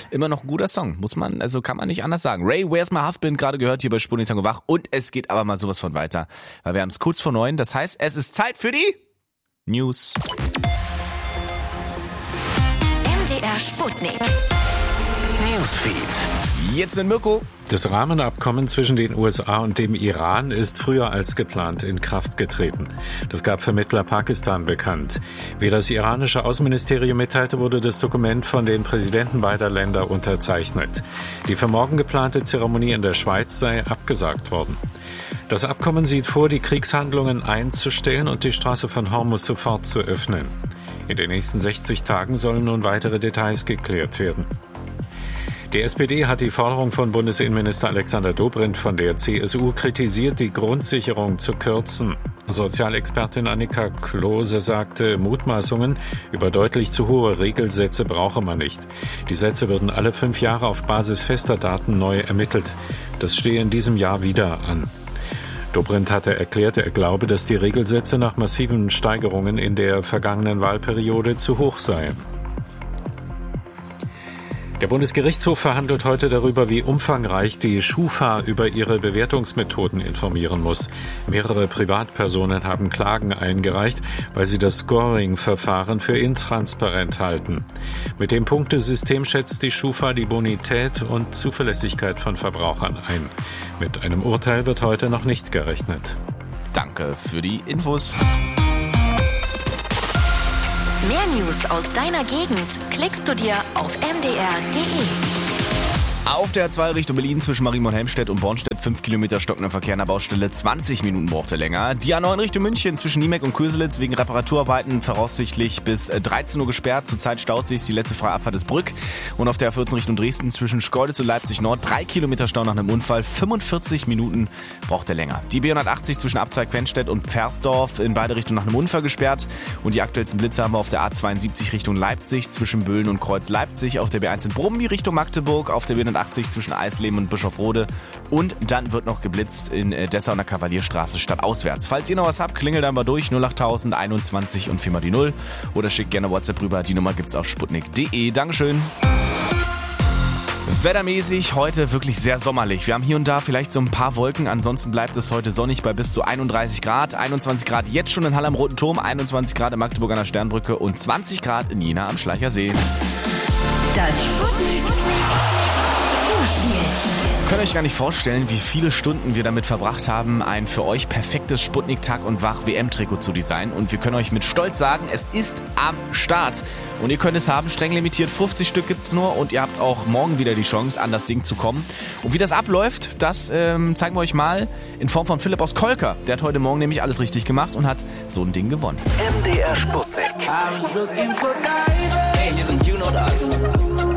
immer noch ein guter Song, kann man nicht anders sagen. Ray, Where's My Husband, gerade gehört hier bei Sputnik Tango Wach und es geht aber mal sowas von weiter, weil wir haben es kurz vor 9, das heißt, es ist Zeit für die News. MDR Sputnik Newsfeed. Jetzt mit Mirko. Das Rahmenabkommen zwischen den USA und dem Iran ist früher als geplant in Kraft getreten. Das gab Vermittler Pakistan bekannt. Wie das iranische Außenministerium mitteilte, wurde das Dokument von den Präsidenten beider Länder unterzeichnet. Die für morgen geplante Zeremonie in der Schweiz sei abgesagt worden. Das Abkommen sieht vor, die Kriegshandlungen einzustellen und die Straße von Hormuz sofort zu öffnen. In den nächsten 60 Tagen sollen nun weitere Details geklärt werden. Die SPD hat die Forderung von Bundesinnenminister Alexander Dobrindt von der CSU kritisiert, die Grundsicherung zu kürzen. Sozialexpertin Annika Klose sagte, Mutmaßungen über deutlich zu hohe Regelsätze brauche man nicht. Die Sätze würden alle 5 Jahre auf Basis fester Daten neu ermittelt. Das stehe in diesem Jahr wieder an. Dobrindt hatte erklärt, er glaube, dass die Regelsätze nach massiven Steigerungen in der vergangenen Wahlperiode zu hoch seien. Der Bundesgerichtshof verhandelt heute darüber, wie umfangreich die Schufa über ihre Bewertungsmethoden informieren muss. Mehrere Privatpersonen haben Klagen eingereicht, weil sie das Scoring-Verfahren für intransparent halten. Mit dem Punktesystem schätzt die Schufa die Bonität und Zuverlässigkeit von Verbrauchern ein. Mit einem Urteil wird heute noch nicht gerechnet. Danke für die Infos. Mehr News aus deiner Gegend klickst du dir auf mdr.de. Auf der A2 Richtung Berlin zwischen Marienborn-Helmstedt und Bornstedt 5 Kilometer stockender Verkehr an der Baustelle, 20 Minuten braucht er länger. Die A9 Richtung München zwischen Niemek und Köselitz wegen Reparaturarbeiten voraussichtlich bis 13 Uhr gesperrt. Zurzeit staut sich die letzte freie Abfahrt des Brück. Und auf der A14 Richtung Dresden zwischen Schkeuditz und Leipzig Nord 3 Kilometer Stau nach einem Unfall, 45 Minuten braucht er länger. Die B180 zwischen Abzweig Quenstedt und Pfersdorf in beide Richtungen nach einem Unfall gesperrt. Und die aktuellsten Blitze haben wir auf der A72 Richtung Leipzig zwischen Böhlen und Kreuz Leipzig, auf der B1 in Brummi Richtung Magdeburg, auf der B180 zwischen Eisleben und Bischofrode und dann wird noch geblitzt in Dessau an der Kavalierstraße stadtauswärts. Falls ihr noch was habt, klingelt einmal durch 08000 21 und 4 mal die 0 oder schickt gerne WhatsApp rüber. Die Nummer gibt's auf sputnik.de. Dankeschön. Wettermäßig heute wirklich sehr sommerlich. Wir haben hier und da vielleicht so ein paar Wolken, ansonsten bleibt es heute sonnig bei bis zu 31 Grad. 21 Grad jetzt schon in Halle am Roten Turm, 21 Grad in Magdeburg an der Sternbrücke und 20 Grad in Jena am Schleicher See. Das Sputnik. Könnt ihr euch gar nicht vorstellen, wie viele Stunden wir damit verbracht haben, ein für euch perfektes Sputnik Tag und Wach WM-Trikot zu designen. Und wir können euch mit Stolz sagen, es ist am Start. Und ihr könnt es haben, streng limitiert, 50 Stück gibt's nur. Und ihr habt auch morgen wieder die Chance, an das Ding zu kommen. Und wie das abläuft, das zeigen wir euch mal in Form von Philipp aus Kolker. Der hat heute Morgen nämlich alles richtig gemacht und hat so ein Ding gewonnen. MDR Sputnik. Hey, hier sind You Know Us.